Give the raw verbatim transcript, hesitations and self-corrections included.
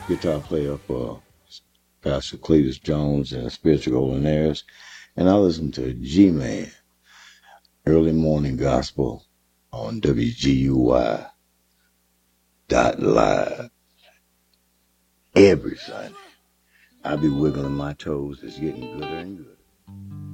guitar player for Pastor Cletus Jones and Spiritual Golden Heirs, and I listen to G-Man, Early Morning Gospel on W G U Y dot live every Sunday. I be wiggling my toes. It's getting gooder and gooder.